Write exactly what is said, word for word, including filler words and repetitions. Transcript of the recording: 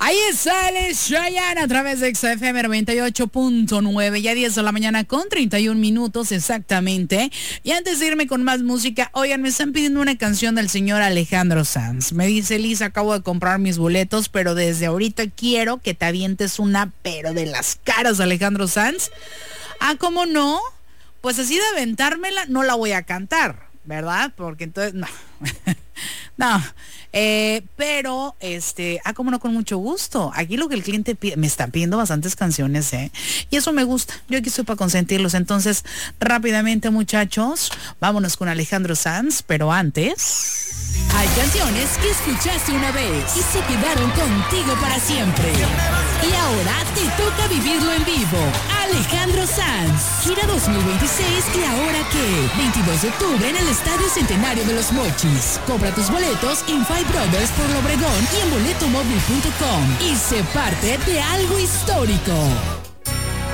Ahí sale Chayanne a través de X F M noventa y ocho punto nueve, ya diez de la mañana con treinta y un minutos exactamente. Y antes de irme con más música, oigan, me están pidiendo una canción del señor Alejandro Sanz. Me dice Liz, acabo de comprar mis boletos, pero desde ahorita quiero que te avientes una, pero de las caras, Alejandro Sanz. Ah, ¿cómo no? Pues así de aventármela, no la voy a cantar, ¿verdad? Porque entonces, no. No, eh, pero, este, ah, como no, con mucho gusto. Aquí lo que el cliente pide, me están pidiendo bastantes canciones, ¿eh? Y eso me gusta, yo aquí estoy para consentirlos. Entonces, rápidamente, muchachos, vámonos con Alejandro Sanz, pero antes... Hay canciones que escuchaste una vez y se quedaron contigo para siempre. Y ahora te toca vivirlo en vivo. Alejandro Sanz, gira dos mil veintiséis, ¿y ahora qué? veintidós de octubre en el Estadio Centenario de los Mochis. Compra tus boletos en Five Brothers por Lo Obregón y en boletomóvil punto com y sé parte de algo histórico.